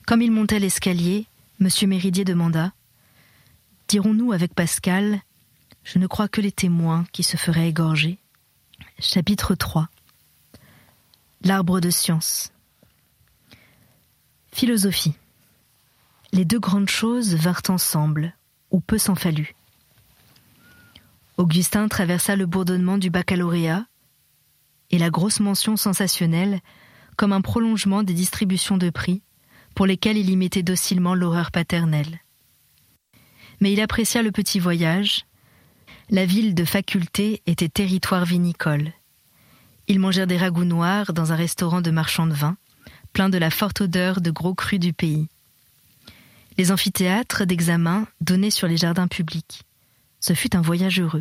Comme il montait l'escalier, M. Méridier demanda « Dirons-nous avec Pascal, je ne crois que les témoins qui se feraient égorger ?» Chapitre 3. L'arbre de science. Philosophie. Les deux grandes choses vinrent ensemble, ou peu s'en fallut. Augustin traversa le bourdonnement du baccalauréat et la grosse mention sensationnelle comme un prolongement des distributions de prix pour lesquelles il y mettait docilement l'horreur paternelle. Mais il apprécia le petit voyage. La ville de faculté était territoire vinicole. Ils mangèrent des ragoûts noirs dans un restaurant de marchands de vin, plein de la forte odeur de gros crus du pays. Les amphithéâtres d'examen donnaient sur les jardins publics. Ce fut un voyage heureux.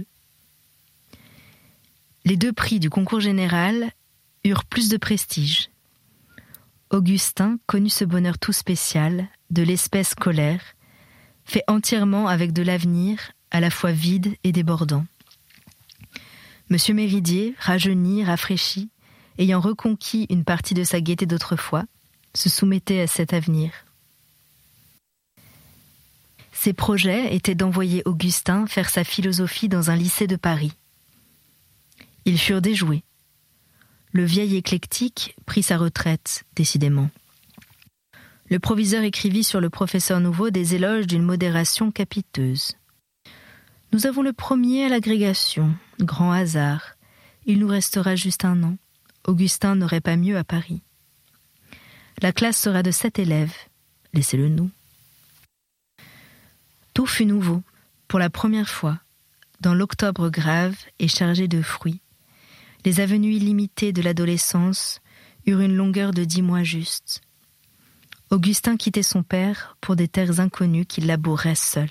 Les deux prix du concours général eurent plus de prestige. Augustin connut ce bonheur tout spécial, de l'espèce scolaire, fait entièrement avec de l'avenir, à la fois vide et débordant. Monsieur Méridier, rajeuni, rafraîchi, ayant reconquis une partie de sa gaieté d'autrefois, se soumettait à cet avenir. Ses projets étaient d'envoyer Augustin faire sa philosophie dans un lycée de Paris. Ils furent déjoués. Le vieil éclectique prit sa retraite, décidément. Le proviseur écrivit sur le professeur nouveau des éloges d'une modération capiteuse. « Nous avons le premier à l'agrégation, grand hasard. Il nous restera juste 1 an. Augustin n'aurait pas mieux à Paris. La classe sera de 7 élèves. Laissez-le nous. » Tout fut nouveau, pour la première fois, dans l'octobre grave et chargé de fruits. Les avenues illimitées de l'adolescence eurent une longueur de 10 mois juste. Augustin quittait son père pour des terres inconnues qu'il labourait seul.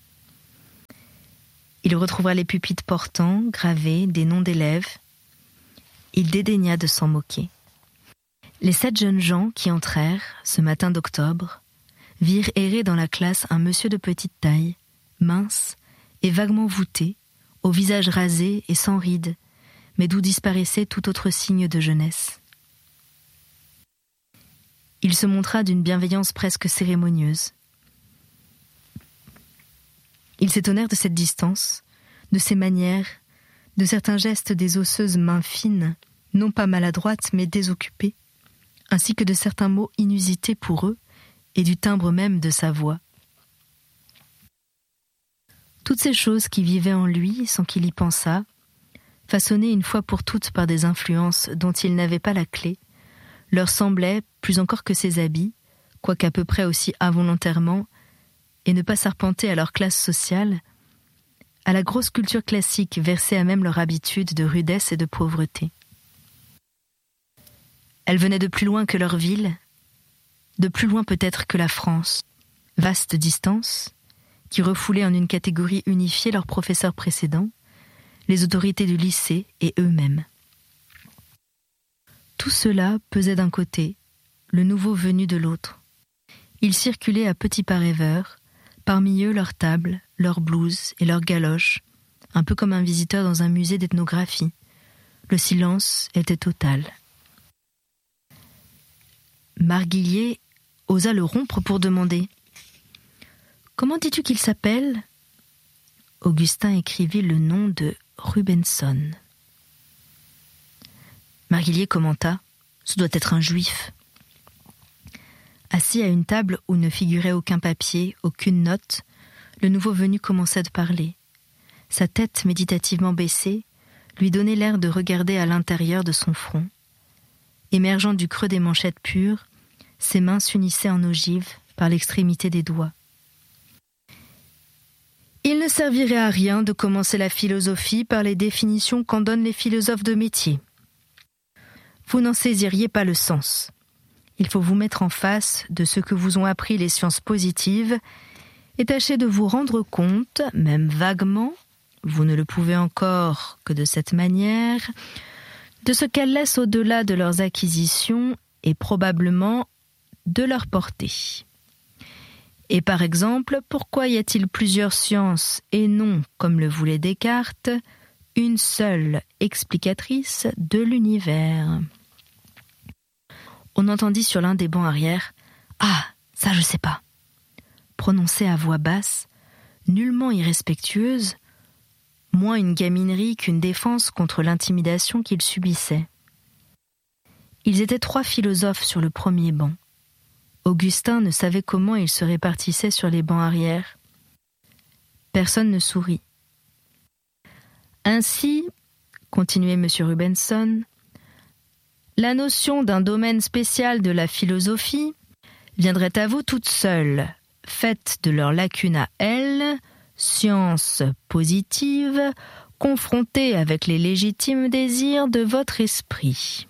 Il retrouva les pupitres portants, gravés, des noms d'élèves. Il dédaigna de s'en moquer. Les 7 jeunes gens qui entrèrent, ce matin d'octobre, virent errer dans la classe un monsieur de petite taille, mince et vaguement voûté, au visage rasé et sans rides, mais d'où disparaissait tout autre signe de jeunesse. Il se montra d'une bienveillance presque cérémonieuse. Ils s'étonnèrent de cette distance, de ses manières, de certains gestes des osseuses mains fines, non pas maladroites mais désoccupées, ainsi que de certains mots inusités pour eux, et du timbre même de sa voix. Toutes ces choses qui vivaient en lui sans qu'il y pensât, façonnées une fois pour toutes par des influences dont il n'avait pas la clé, leur semblaient, plus encore que ses habits, quoiqu'à peu près aussi involontairement, et ne pas s'arpenter à leur classe sociale, à la grosse culture classique versée à même leur habitude de rudesse et de pauvreté. Elle venait de plus loin que leur ville, de plus loin peut-être que la France, vaste distance, qui refoulait en une catégorie unifiée leurs professeurs précédents, les autorités du lycée et eux-mêmes. Tout cela pesait d'un côté, le nouveau venu de l'autre. Ils circulaient à petits pas rêveurs, parmi eux leurs tables, leurs blouses et leurs galoches, un peu comme un visiteur dans un musée d'ethnographie. Le silence était total. Marguillier osa le rompre pour demander « Comment dis-tu qu'il s'appelle ?» Augustin écrivit le nom de Rubenson. Marguillier commenta « Ce doit être un juif. » Assis à une table où ne figurait aucun papier, aucune note, le nouveau venu commença de parler. Sa tête méditativement baissée lui donnait l'air de regarder à l'intérieur de son front. Émergeant du creux des manchettes pures, ses mains s'unissaient en ogive par l'extrémité des doigts. Il ne servirait à rien de commencer la philosophie par les définitions qu'en donnent les philosophes de métier. Vous n'en saisiriez pas le sens. Il faut vous mettre en face de ce que vous ont appris les sciences positives et tâcher de vous rendre compte, même vaguement, vous ne le pouvez encore que de cette manière, de ce qu'elles laissent au-delà de leurs acquisitions et probablement de leur portée. Et par exemple, pourquoi y a-t-il plusieurs sciences et non, comme le voulait Descartes, une seule explicatrice de l'univers ? On entendit sur l'un des bancs arrière « Ah, Ça, je sais pas. Prononcée à voix basse, nullement irrespectueuse, moins une gaminerie qu'une défense contre l'intimidation qu'il subissait. Ils étaient 3 philosophes sur le premier banc. Augustin ne savait comment ils se répartissaient sur les bancs arrière. Personne ne sourit. Ainsi, continuait M. Rubenson, la notion d'un domaine spécial de la philosophie viendrait à vous toute seule, faite de leurs lacunes à elles, science positive, confrontée avec les légitimes désirs de votre esprit.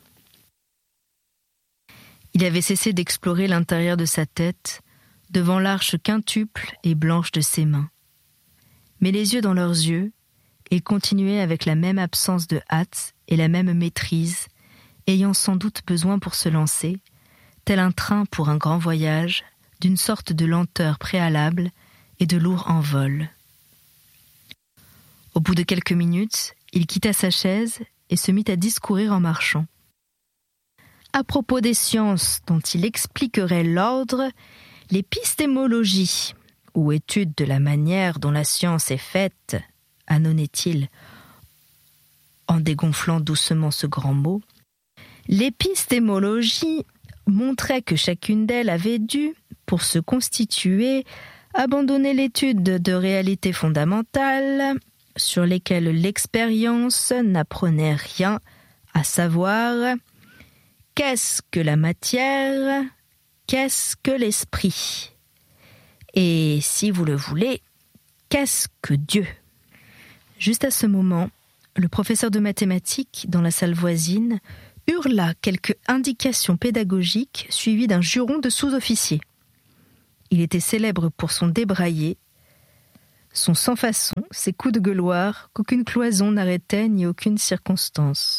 Il avait cessé d'explorer l'intérieur de sa tête, devant l'arche quintuple et blanche de ses mains. Mais les yeux dans leurs yeux, il continuait avec la même absence de hâte et la même maîtrise, ayant sans doute besoin pour se lancer, tel un train pour un grand voyage, d'une sorte de lenteur préalable et de lourd envol. Au bout de quelques minutes, il quitta sa chaise et se mit à discourir en marchant. À propos des sciences dont il expliquerait l'ordre, l'épistémologie, ou étude de la manière dont la science est faite, annonnait-il, en dégonflant doucement ce grand mot, l'épistémologie montrait que chacune d'elles avait dû, pour se constituer, abandonner l'étude de réalités fondamentales sur lesquelles l'expérience n'apprenait rien, à savoir qu'est-ce que la matière, qu'est-ce que l'esprit, et si vous le voulez, qu'est-ce que Dieu. Juste à ce moment, le professeur de mathématiques, dans la salle voisine, hurla quelques indications pédagogiques suivies d'un juron de sous-officier. Il était célèbre pour son débraillé, son sans-façon, ses coups de gueuloir qu'aucune cloison n'arrêtait ni aucune circonstance.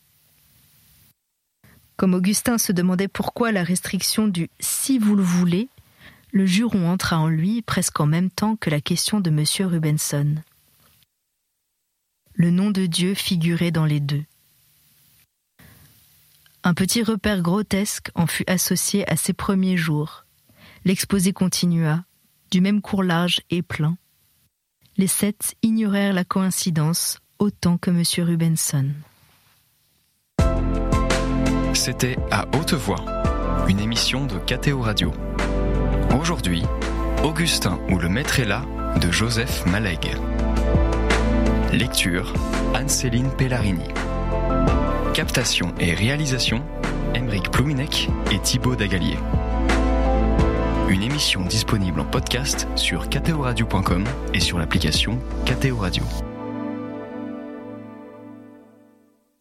Comme Augustin se demandait pourquoi la restriction du « si vous le voulez », le juron entra en lui presque en même temps que la question de M. Rubenson. Le nom de Dieu figurait dans les deux. Un petit repère grotesque en fut associé à ses premiers jours. L'exposé continua, du même cours large et plein. Les 7 ignorèrent la coïncidence autant que M. Rubenson. C'était À haute voix, une émission de KTO Radio. Aujourd'hui, Augustin ou le maître est là de Joseph Malègue. Lecture, Anne-Céline Pellarini. Captation et réalisation, Aymeric Plouminec et Thibaut Dagalier. Une émission disponible en podcast sur ktoradio.com et sur l'application KTO Radio.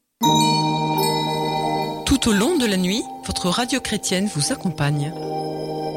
Tout au long de la nuit, votre radio chrétienne vous accompagne.